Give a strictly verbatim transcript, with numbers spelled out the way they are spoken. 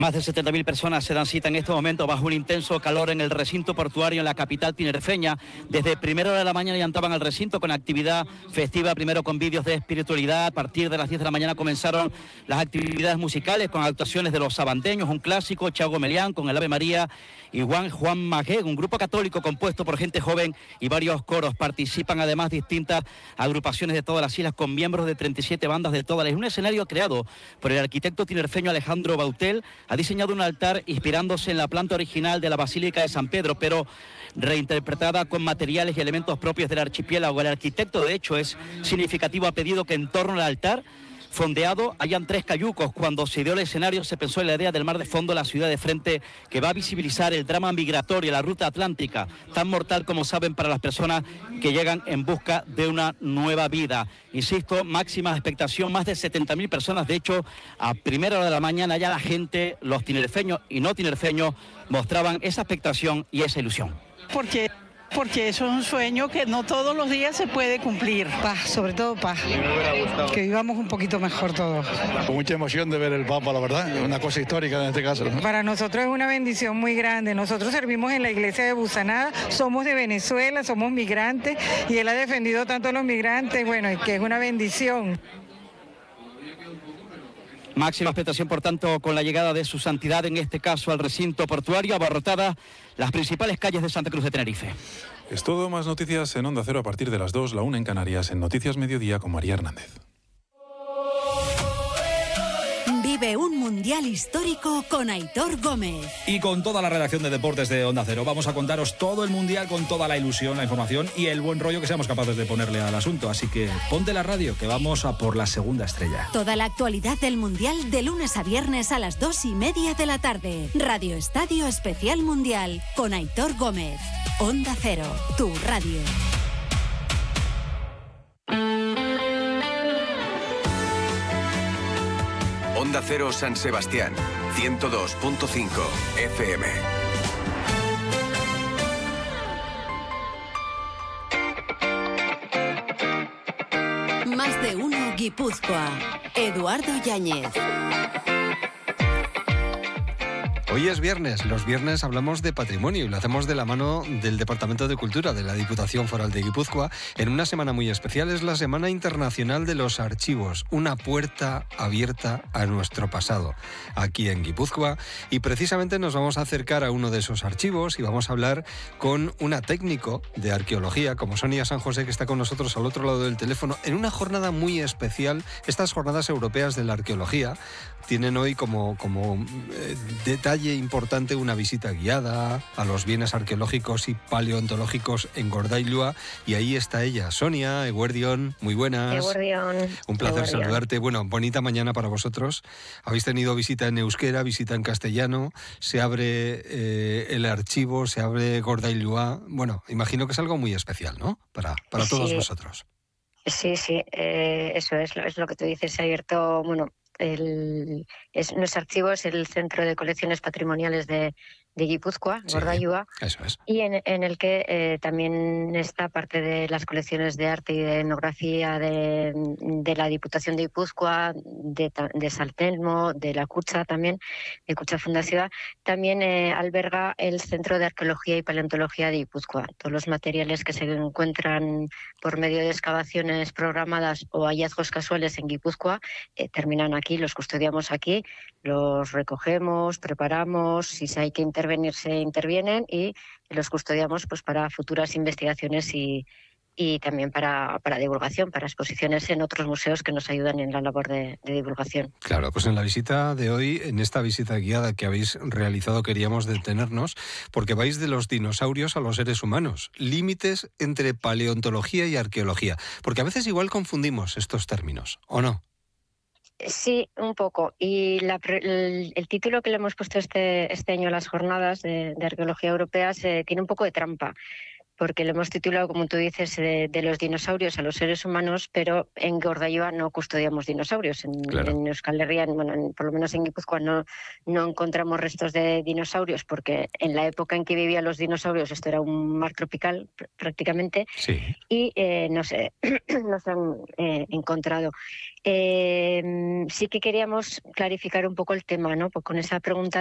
Más de setenta mil personas se dan cita en este momento bajo un intenso calor en el recinto portuario en la capital tinerfeña. Desde primera hora de la mañana ya entraban al recinto con actividad festiva, primero con vídeos de espiritualidad. A partir de las diez de la mañana comenzaron las actividades musicales con actuaciones de los sabandeños, un clásico, Chago Melián con el Ave María y Juan Juan Magé, un grupo católico compuesto por gente joven y varios coros. Participan además distintas agrupaciones de todas las islas con miembros de treinta y siete bandas de todas las islas. Un escenario creado por el arquitecto tinerfeño Alejandro Bautel. Ha diseñado un altar inspirándose en la planta original de la Basílica de San Pedro, pero reinterpretada con materiales y elementos propios del archipiélago. El arquitecto, de hecho, es significativo. Ha pedido que en torno al altar fondeado hayan tres cayucos. Cuando se dio el escenario se pensó en la idea del mar de fondo, la ciudad de frente, que va a visibilizar el drama migratorio, la ruta atlántica, tan mortal como saben para las personas que llegan en busca de una nueva vida. Insisto, máxima expectación, más de setenta mil personas. De hecho, a primera hora de la mañana ya la gente, los tinerfeños y no tinerfeños, mostraban esa expectación y esa ilusión. Porque porque eso es un sueño que no todos los días se puede cumplir. Paz, sobre todo paz. Que vivamos un poquito mejor todos. Con mucha emoción de ver el Papa, la verdad, es una cosa histórica en este caso, ¿no? Para nosotros es una bendición muy grande. Nosotros servimos en la iglesia de Busanada, somos de Venezuela, somos migrantes y él ha defendido tanto a los migrantes, bueno, que es una bendición. Máxima expectación, por tanto, con la llegada de su santidad, en este caso al recinto portuario, abarrotadas las principales calles de Santa Cruz de Tenerife. Es todo, más noticias en Onda Cero a partir de las dos, la una en Canarias, en Noticias Mediodía con María Hernández. Vive un mundial histórico con Aitor Gómez. Y con toda la redacción de deportes de Onda Cero vamos a contaros todo el mundial con toda la ilusión, la información y el buen rollo que seamos capaces de ponerle al asunto. Así que ponte la radio, que vamos a por la segunda estrella. Toda la actualidad del mundial de lunes a viernes a las dos y media de la tarde. Radio Estadio Especial Mundial con Aitor Gómez. Onda Cero, tu radio. Onda Cero San Sebastián, ciento dos punto cinco F M. Más de uno Guipúzcoa. Eduardo Yáñez. Hoy es viernes, los viernes hablamos de patrimonio y lo hacemos de la mano del Departamento de Cultura de la Diputación Foral de Guipúzcoa en una semana muy especial. Es la Semana Internacional de los Archivos, una puerta abierta a nuestro pasado aquí en Guipúzcoa, y precisamente nos vamos a acercar a uno de esos archivos y vamos a hablar con una técnico de arqueología como Sonia San José, que está con nosotros al otro lado del teléfono en una jornada muy especial. Estas jornadas europeas de la arqueología tienen hoy como, como eh, detalle importante una visita guiada a los bienes arqueológicos y paleontológicos en Gordailua, y ahí está ella, Sonia Eguerdión. Muy buenas. Eguerdión. Un placer Eguerdión. saludarte. Bueno, bonita mañana para vosotros. Habéis tenido visita en euskera, visita en castellano, se abre eh, el archivo, se abre Gordailua. Bueno, imagino que es algo muy especial, ¿no? Para, para todos Sí. vosotros. Sí, sí, eh, eso es, es lo que tú dices. Se ha abierto, bueno, el, es, nuestro archivo es el Centro de Colecciones Patrimoniales de, de Guipúzcoa, Sí, Gordailua, eso es. y en, en el que eh, también está parte de las colecciones de arte y de etnografía de, de la Diputación de Guipúzcoa, de, Ta- de Saltelmo, de la Cucha también, de Cucha Fundación. También eh, alberga el Centro de Arqueología y Paleontología de Guipúzcoa. Todos los materiales que se encuentran por medio de excavaciones programadas o hallazgos casuales en Guipúzcoa eh, terminan aquí, los custodiamos aquí, los recogemos, preparamos, si se hay que intervenir se intervienen y los custodiamos pues para futuras investigaciones y, y también para, para divulgación, para exposiciones en otros museos que nos ayudan en la labor de, de divulgación. Claro, pues en la visita de hoy, en esta visita guiada que habéis realizado, queríamos detenernos porque vais de los dinosaurios a los seres humanos. Límites entre paleontología y arqueología. Porque a veces igual confundimos estos términos, ¿o no? Sí, un poco. Y la, el, el título que le hemos puesto este, este año a las jornadas de, de arqueología europea se, tiene un poco de trampa, porque lo hemos titulado, como tú dices, de, de los dinosaurios a los seres humanos, pero en Gordailoa no custodiamos dinosaurios. En, claro. en Euskal Herria, bueno, en, por lo menos en Guipúzcoa, no, no encontramos restos de dinosaurios, porque en la época en que vivían los dinosaurios esto era un mar tropical prácticamente, sí. y eh, no sé, no se han eh, encontrado. Eh, sí que queríamos clarificar un poco el tema, ¿no? Pues con esa pregunta